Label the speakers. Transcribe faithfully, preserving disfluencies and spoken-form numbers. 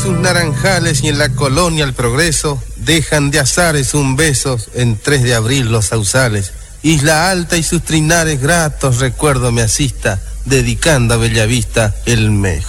Speaker 1: sus naranjales y en la colonia El Progreso dejan de azares un beso en tres de abril los sausales. Isla Alta y sus trinares gratos recuerdo me asista, dedicando a Bellavista el mejor.